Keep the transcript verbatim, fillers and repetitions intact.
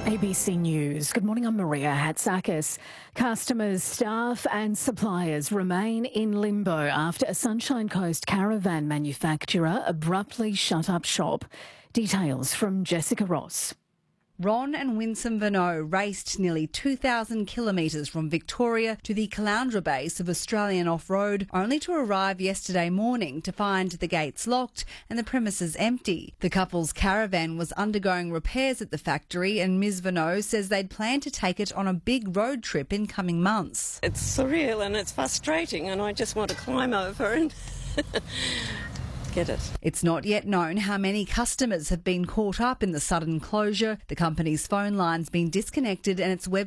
A B C News. Good morning, I'm Maria Hatzakis. Customers, staff and suppliers remain in limbo after a Sunshine Coast caravan manufacturer abruptly shut up shop. Details from Jessica Ross. Ron and Winsome Vernot raced nearly two thousand kilometres from Victoria to the Caloundra base of Australian Off-Road, only to arrive yesterday morning to find the gates locked and the premises empty. The couple's caravan was undergoing repairs at the factory, and Miz Vernot says they'd planned to take it on a big road trip in coming months. It's surreal and it's frustrating, and I just want to climb over and get it. It's not yet known how many customers have been caught up in the sudden closure. The company's phone line's been disconnected and its web